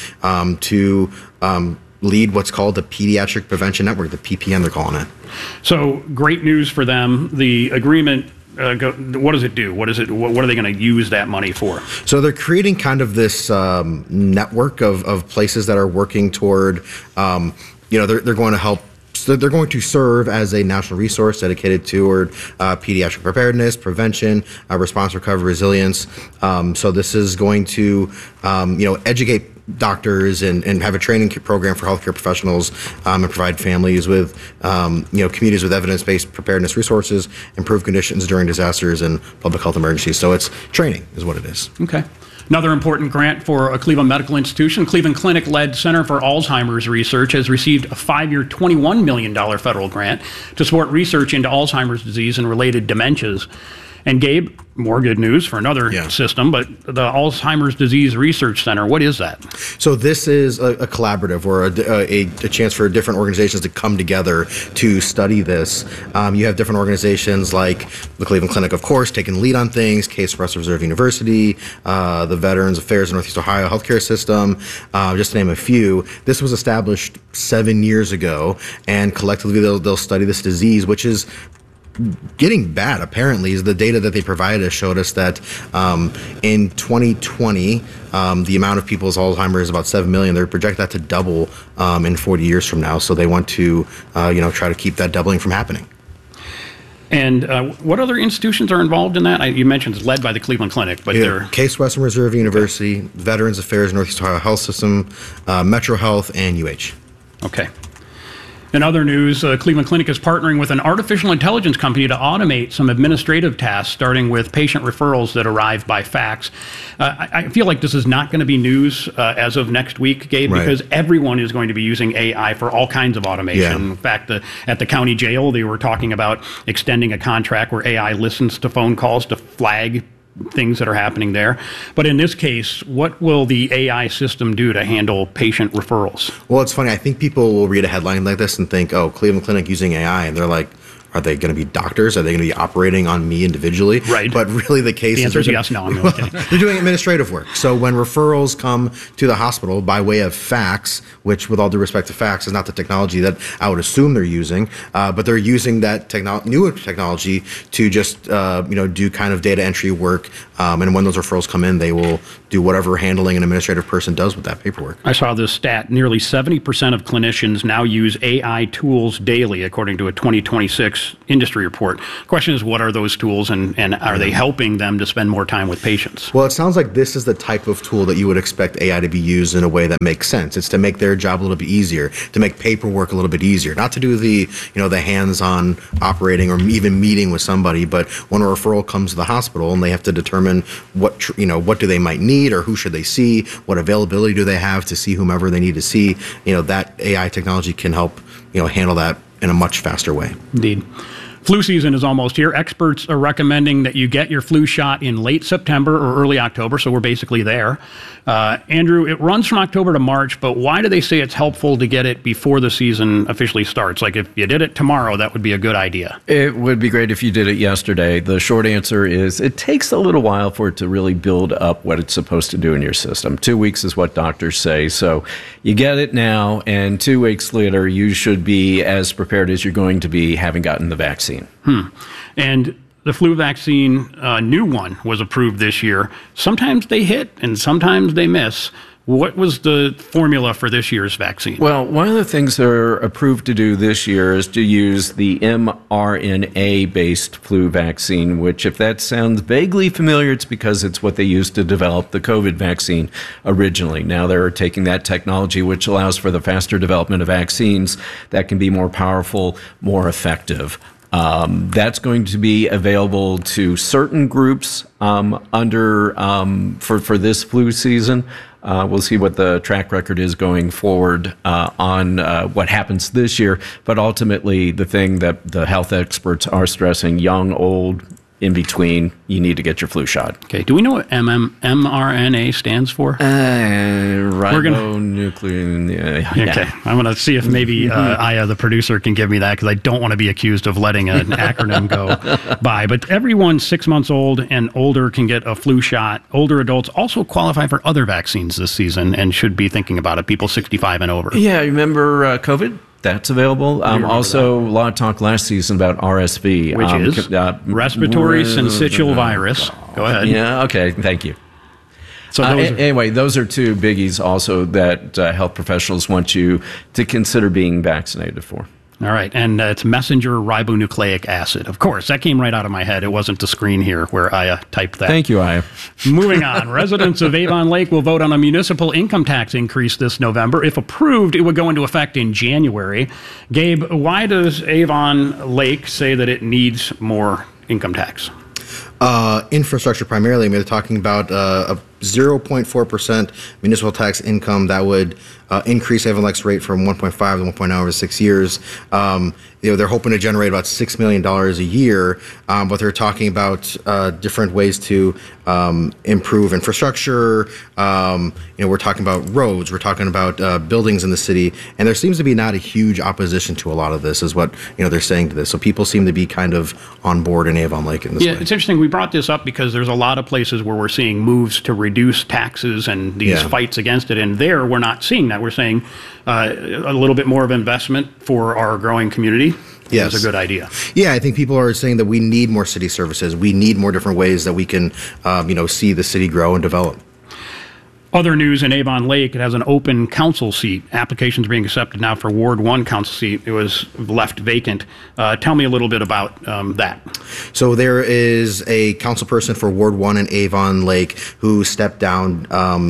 to lead what's called the Pediatric Prevention Network, the PPN they're calling it. So great news for them. The agreement, what does it do? What are they going to use that money for? So they're creating kind of this network of places that are working toward, they're going to help. So they're going to serve as a national resource dedicated toward pediatric preparedness, prevention, response, recovery, resilience. So this is going to, educate doctors and have a training program for healthcare professionals and provide families with, communities with evidence-based preparedness resources, improve conditions during disasters and public health emergencies. So it's training is what it is. Okay. Another important grant for a Cleveland medical institution, Cleveland Clinic-led Center for Alzheimer's Research has received a 5-year, $21 million federal grant to support research into Alzheimer's disease and related dementias. And Gabe, more good news for another system, but the Alzheimer's Disease Research Center, what is that? So this is a collaborative or a chance for different organizations to come together to study this. You have different organizations like the Cleveland Clinic, of course, taking lead on things, Case Western Reserve University, the Veterans Affairs of Northeast Ohio Healthcare System, just to name a few. This was established 7 years ago, and collectively they'll study this disease, which is getting bad, apparently. Is the data that they provided us showed us that in 2020, the amount of people with Alzheimer's is about 7 million. They project that to double in 40 years from now. So they want to, try to keep that doubling from happening. And what other institutions are involved in that? You mentioned it's led by the Cleveland Clinic, but they're... Case Western Reserve University, Veterans Affairs Northeast Ohio Health System, Metro Health, and UH. Okay. In other news, Cleveland Clinic is partnering with an artificial intelligence company to automate some administrative tasks, starting with patient referrals that arrive by fax. I feel like this is not going to be news as of next week, Gabe, because everyone is going to be using AI for all kinds of automation. Yeah. In fact, at the county jail, they were talking about extending a contract where AI listens to phone calls to flag things that are happening there. But in this case, what will the AI system do to handle patient referrals? Well, it's funny. I think people will read a headline like this and think, oh, Cleveland Clinic using AI. And they're like, are they going to be doctors? Are they going to be operating on me individually? Right. But really the case the answer is yes, no, I'm not kidding. They're doing administrative work. So when referrals come to the hospital by way of fax, which with all due respect to fax is not the technology that I would assume they're using, but they're using that newer technology to just do kind of data entry work. And when those referrals come in, they will do whatever handling an administrative person does with that paperwork. I saw this stat. Nearly 70% of clinicians now use AI tools daily, according to a 2026 industry report. The question is, what are those tools, and are they helping them to spend more time with patients? Well, it sounds like this is the type of tool that you would expect AI to be used in a way that makes sense. It's to make their job a little bit easier, to make paperwork a little bit easier, not to do the hands-on operating or even meeting with somebody, but when a referral comes to the hospital and they have to determine what do they might need or who should they see, what availability do they have to see whomever they need to see, that AI technology can help handle that in a much faster way. Indeed. Flu season is almost here. Experts are recommending that you get your flu shot in late September or early October, so we're basically there. Andrew, it runs from October to March, but why do they say it's helpful to get it before the season officially starts? Like if you did it tomorrow, that would be a good idea. It would be great if you did it yesterday. The short answer is it takes a little while for it to really build up what it's supposed to do in your system. 2 weeks is what doctors say. So you get it now, and 2 weeks later, you should be as prepared as you're going to be having gotten the vaccine. And the flu vaccine, new one, was approved this year. Sometimes they hit and sometimes they miss. What was the formula for this year's vaccine? Well, one of the things they're approved to do this year is to use the mRNA-based flu vaccine, which, if that sounds vaguely familiar, it's because it's what they used to develop the COVID vaccine originally. Now they're taking that technology, which allows for the faster development of vaccines that can be more powerful, more effective. That's going to be available to certain groups for this flu season. We'll see what the track record is going forward on what happens this year. But ultimately, the thing that the health experts are stressing, young, old, in between, you need to get your flu shot. Okay. Do we know what mRNA stands for? Ribonucleotide. Okay. I'm going to see if maybe Aya, the producer, can give me that, because I don't want to be accused of letting an acronym go by. But everyone 6 months old and older can get a flu shot. Older adults also qualify for other vaccines this season and should be thinking about it. People 65 and over. Yeah. Remember COVID? That's available. Also, a lot of talk last season about RSV. Which is respiratory syncytial virus. Go ahead. Yeah, okay, thank you. So anyway, those are two biggies also that health professionals want you to consider being vaccinated for. All right, and it's messenger ribonucleic acid. Of course, that came right out of my head. It wasn't the screen here where Aya typed that. Thank you, Aya. Moving on, residents of Avon Lake will vote on a municipal income tax increase this November. If approved, it would go into effect in January. Gabe, why does Avon Lake say that it needs more income tax? Infrastructure primarily. I mean, they're talking about a 0.4% municipal tax income that would increase Avon Lake's rate from 1.5 to 1.9 over 6 years. They're hoping to generate about $6 million a year, but they're talking about different ways to improve infrastructure. We're talking about roads. We're talking about buildings in the city, and there seems to be not a huge opposition to a lot of this, is what they're saying to this. So people seem to be kind of on board in Avon Lake in this way. It's interesting. We brought this up because there's a lot of places where we're seeing moves to reduce taxes and these fights against it, and there we're not seeing that. We're saying a little bit more of investment for our growing community. Yes. Is a good idea. Yeah, I think people are saying that we need more city services. We need more different ways that we can, see the city grow and develop. Other news in Avon Lake, it has an open council seat. Applications being accepted now for Ward 1 council seat. It was left vacant. Tell me a little bit about that. So there is a council person for Ward 1 in Avon Lake who stepped down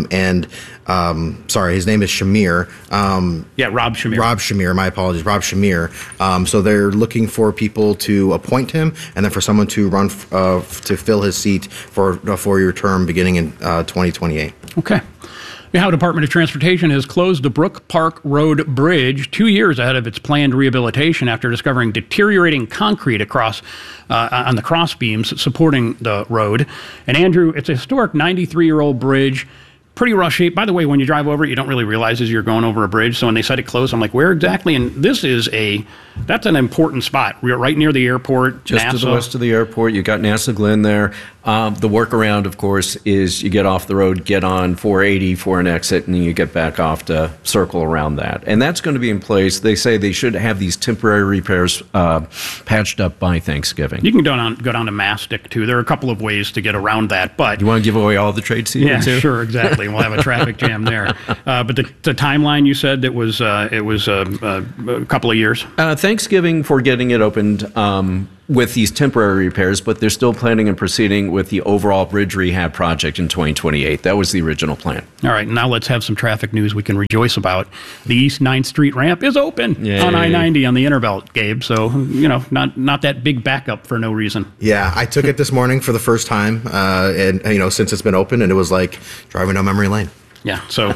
his name is Shamir. Rob Shamir. Rob Shamir, my apologies, Rob Shamir. So they're looking for people to appoint him and then for someone to run to fill his seat for a 4-year term beginning in 2028. Okay. The Ohio Department of Transportation has closed the Brook Park Road Bridge 2 years ahead of its planned rehabilitation after discovering deteriorating concrete across on the cross beams supporting the road. And Andrew, it's a historic 93-year-old bridge. Pretty rough shape. By the way, when you drive over it, you don't really realize as you're going over a bridge. So when they said it closed, I'm like, where exactly? And this is that's an important spot. We're right near the airport. Just NASA. to the west of the airport. You got NASA Glenn there. The workaround, of course, is you get off the road, get on 480 for an exit, and then you get back off to circle around that. And that's going to be in place. They say they should have these temporary repairs patched up by Thanksgiving. You can go down to Mastic, too. There are a couple of ways to get around that. But you want to give away all the trade secrets, too? Yeah, sure, exactly. We'll have a traffic jam there. But the timeline, you said, it was a couple of years? Thanksgiving for getting it opened with these temporary repairs, but they're still planning and proceeding with the overall bridge rehab project in 2028. That was the original plan. All right, now let's have some traffic news we can rejoice about. The East 9th Street ramp is open on I-90 on the Interbelt, Gabe. So, not that big backup for no reason. Yeah, I took it this morning for the first time, and since it's been open, and it was like driving down memory lane. Yeah, so